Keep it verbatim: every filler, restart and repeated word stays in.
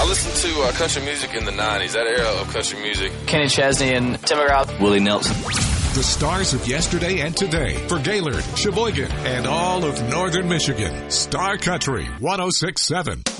I listened to uh, country music in the nineties, that era of country music. Kenny Chesney and Tim McGraw. Willie Nelson. The stars of yesterday and today for Gaylord, Sheboygan, and all of northern Michigan. Star Country one oh six point seven.